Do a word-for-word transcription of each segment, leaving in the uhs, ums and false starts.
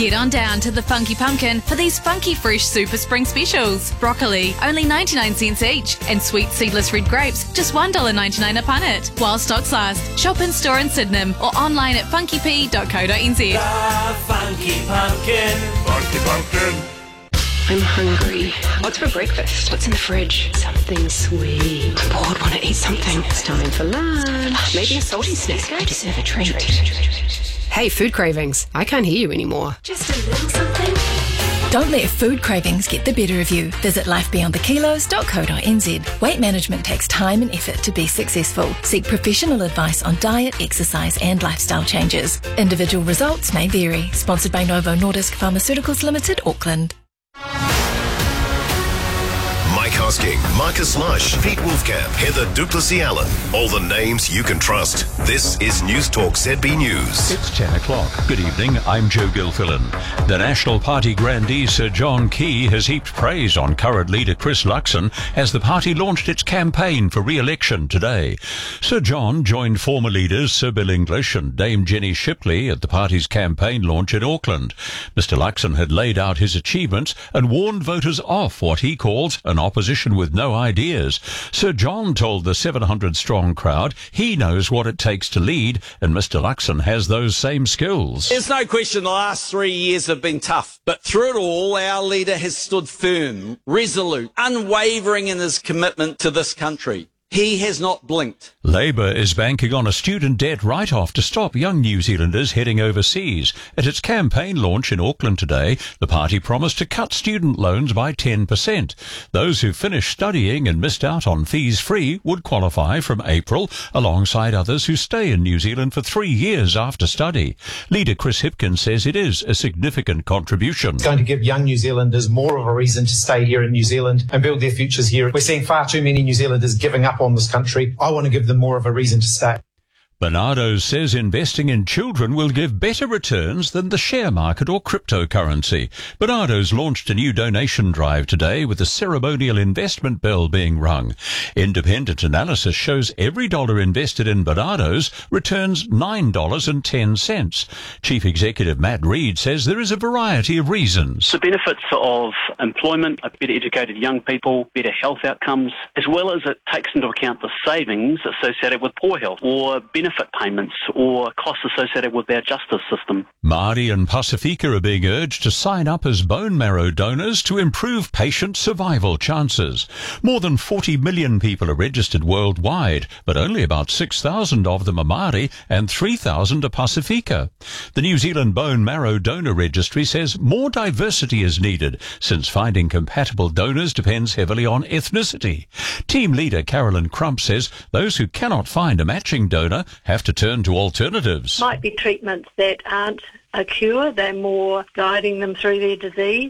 Get on down to the Funky Pumpkin for these funky fresh super spring specials. Broccoli, only ninety-nine cents each, and sweet seedless red grapes, just one dollar ninety-nine a punnet. While stocks last, shop in store in Sydenham or online at funky p dot co dot n z. The Funky Pumpkin. Funky Pumpkin. I'm hungry. What's for breakfast? What's in the fridge? Something sweet. I'm bored, want to eat something. It's time for lunch. Maybe a salty snack. I deserve a treat. Hey, food cravings. I can't hear you anymore. Just a little something. Don't let food cravings get the better of you. Visit life beyond the kilos dot co dot n z. Weight management takes time and effort to be successful. Seek professional advice on diet, exercise and lifestyle changes. Individual results may vary. Sponsored by Novo Nordisk Pharmaceuticals Limited, Auckland. Mike Hosking, Marcus Lush, Pete Wolfcamp, Heather Duplessis-Allen. All the names you can trust. This is News Talk Z B News. It's ten o'clock. Good evening, I'm Joe Gilfillan. The National Party grandee Sir John Key has heaped praise on current leader Chris Luxon as the party launched its campaign for re-election today. Sir John joined former leaders Sir Bill English and Dame Jenny Shipley at the party's campaign launch in Auckland. Mister Luxon had laid out his achievements and warned voters off what he calls an opposition with no ideas. Sir John told the seven hundred strong crowd he knows what it takes to lead, and Mister Luxon has those same skills. There's no question the last three years have been tough, but through it all, our leader has stood firm, resolute, unwavering in his commitment to this country. He has not blinked. Labour is banking on a student debt write-off to stop young New Zealanders heading overseas. At its campaign launch in Auckland today, the party promised to cut student loans by ten percent. Those who finished studying and missed out on fees free would qualify from April, alongside others who stay in New Zealand for three years after study. Leader Chris Hipkins says it is a significant contribution. It's going to give young New Zealanders more of a reason to stay here in New Zealand and build their futures here. We're seeing far too many New Zealanders giving up on this country. I want to give them more of a reason to stay. Barnardo's says investing in children will give better returns than the share market or cryptocurrency. Barnardo's launched a new donation drive today with the ceremonial investment bell being rung. Independent analysis shows every dollar invested in Barnardo's returns nine dollars and ten cents. Chief Executive Matt Reid says there is a variety of reasons. The benefits of employment, better educated young people, better health outcomes, as well as it takes into account the savings associated with poor health or benefit payments or costs associated with our justice system. Māori and Pasifika are being urged to sign up as bone marrow donors to improve patient survival chances. More than forty million people are registered worldwide, but only about six thousand of them are Māori and three thousand are Pasifika. The New Zealand Bone Marrow Donor Registry says more diversity is needed, since finding compatible donors depends heavily on ethnicity. Team leader Carolyn Crump says those who cannot find a matching donor have to turn to alternatives. Might be treatments that aren't a cure, they're more guiding them through their disease.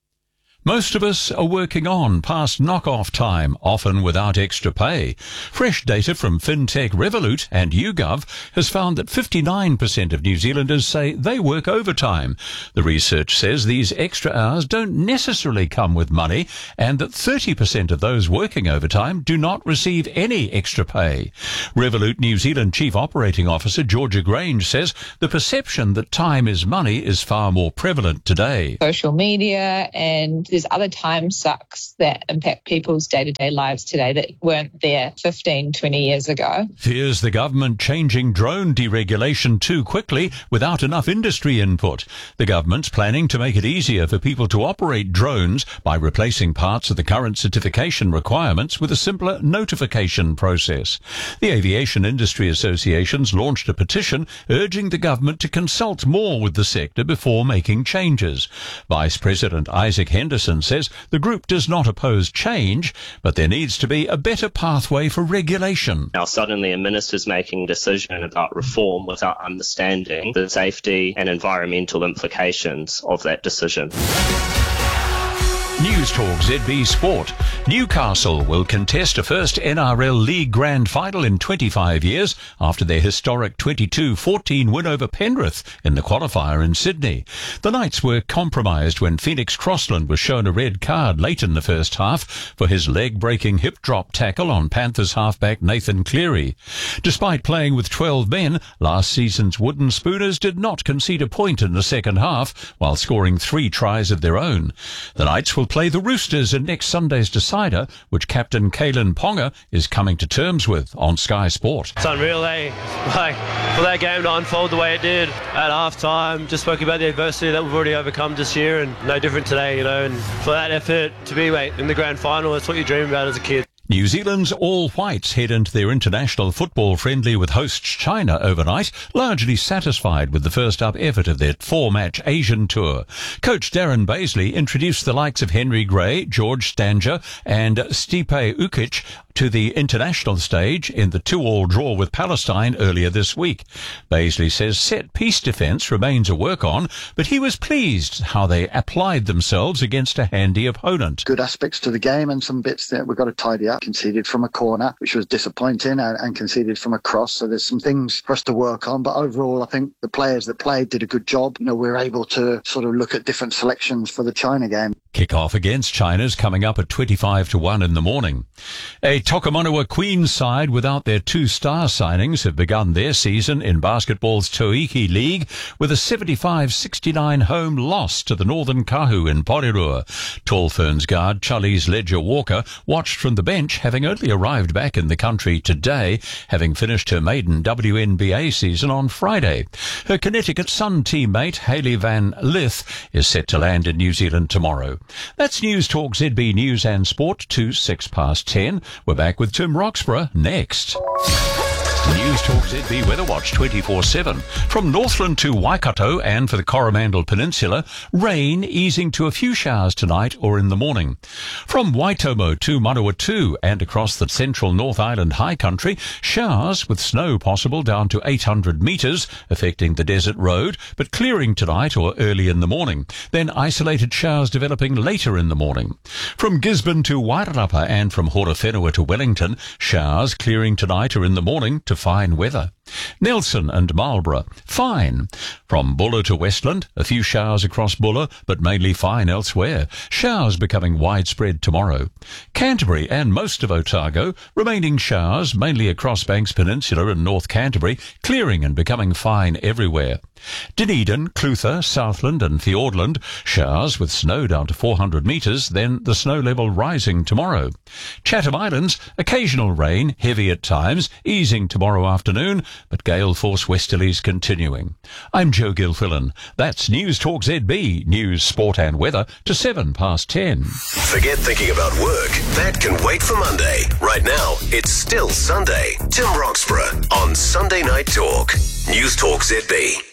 Most of us are working on past knock-off time, often without extra pay. Fresh data from FinTech Revolut and YouGov has found that fifty-nine percent of New Zealanders say they work overtime. The research says these extra hours don't necessarily come with money, and that thirty percent of those working overtime do not receive any extra pay. Revolut New Zealand Chief Operating Officer Georgia Grange says the perception that time is money is far more prevalent today. Social media and there's other time sucks that impact people's day-to-day lives today that weren't there fifteen, twenty years ago. Fears the government changing drone deregulation too quickly without enough industry input. The government's planning to make it easier for people to operate drones by replacing parts of the current certification requirements with a simpler notification process. The Aviation Industry Associations launched a petition urging the government to consult more with the sector before making changes. Vice President Isaac Henderson says the group does not oppose change, but there needs to be a better pathway for regulation. Now suddenly a minister's making a decision about reform without understanding the safety and environmental implications of that decision. News Talk Z B Sport. Newcastle will contest a first N R L League Grand Final in twenty-five years after their historic twenty-two fourteen win over Penrith in the qualifier in Sydney. The Knights were compromised when Phoenix Crossland was shown a red card late in the first half for his leg-breaking hip-drop tackle on Panthers halfback Nathan Cleary. Despite playing with twelve men, last season's Wooden Spooners did not concede a point in the second half while scoring three tries of their own. The Knights will play the Roosters in next Sunday's decider, which captain Kalen Ponga is coming to terms with on Sky Sport. It's unreal, eh? Like, for that game to unfold the way it did at half-time, just spoke about the adversity that we've already overcome this year, and no different today, you know, and for that effort to be, mate, in the grand final, that's what you dream about as a kid. New Zealand's All Whites head into their international football friendly with hosts China overnight, largely satisfied with the first-up effort of their four-match Asian tour. Coach Darren Baisley introduced the likes of Henry Gray, George Stanger and Stipe Ukic to the international stage in the two-all draw with Palestine earlier this week. Baisley says set-piece defence remains a work-on, but he was pleased how they applied themselves against a handy opponent. Good aspects to the game and some bits that we've got to tidy up. Conceded from a corner, which was disappointing, and, and conceded from a cross. So there's some things for us to work on. But overall, I think the players that played did a good job. You know, we were able to sort of look at different selections for the China game. Kick-off against China's coming up at twenty-five to one in the morning. A Tokomanua Queens side without their two star signings have begun their season in basketball's Toiki League with a seventy-five sixty-nine home loss to the Northern Kahu in Porirua. Tall Ferns guard Charlize Ledger-Walker watched from the bench, having only arrived back in the country today, having finished her maiden W N B A season on Friday. Her Connecticut Sun teammate Hayley Van Lith is set to land in New Zealand tomorrow. That's News Talk Z B News and Sport to six past ten. We're back with Tim Roxburgh next. News Talk Z B Weather Watch twenty-four seven. From Northland to Waikato and for the Coromandel Peninsula, rain easing to a few showers tonight or in the morning. From Waitomo to Manawatu and across the central North Island high country, showers with snow possible down to eight hundred metres, affecting the desert road, but clearing tonight or early in the morning. Then isolated showers developing later in the morning. From Gisborne to Wairarapa and from Horowhenua to Wellington, showers clearing tonight or in the morning to fine weather. Nelson and Marlborough, fine. From Buller to Westland, a few showers across Buller, but mainly fine elsewhere. Showers becoming widespread tomorrow. Canterbury and most of Otago, remaining showers, mainly across Banks Peninsula and North Canterbury, clearing and becoming fine everywhere. Dunedin, Clutha, Southland and Fiordland, showers with snow down to four hundred metres, then the snow level rising tomorrow. Chatham Islands, occasional rain, heavy at times, easing tomorrow afternoon, but gale force westerlies continuing. I'm Joe Gilfillan. That's News Talk Z B, news, sport and weather to seven past ten. Forget thinking about work. That can wait for Monday. Right now, it's still Sunday. Tim Roxburgh on Sunday Night Talk. News Talk Z B.